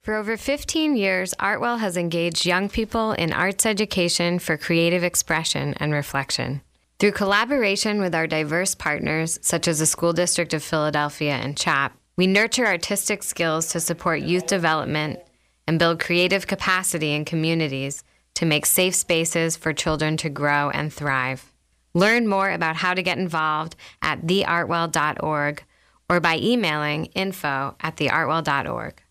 For over 15 years, Artwell has engaged young people in arts education for creative expression and reflection. Through collaboration with our diverse partners, such as the School District of Philadelphia and CHAP, we nurture artistic skills to support youth development and build creative capacity in communities to make safe spaces for children to grow and thrive. Learn more about how to get involved at theartwell.org or by emailing info@theartwell.org.